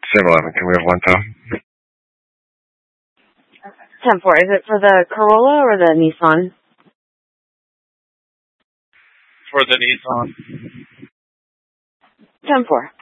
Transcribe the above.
7-Eleven. Can we have 1,000? 10-4. Is it for the Corolla or the Nissan? For the Nissan. 10-4.